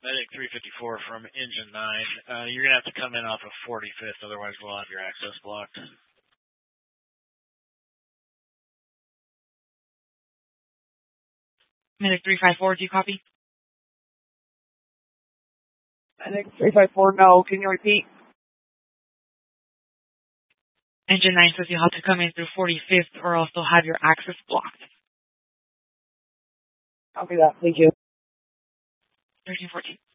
Medic 354 from Engine 9. You're going to have to come in off of 45th, otherwise we'll have your access blocked. Medic 354, do you copy? Medic 354, no. Can you repeat? Engine 9 says you'll have to come in through 45th or else they'll have your access blocked. Copy that. Thank you. 1314.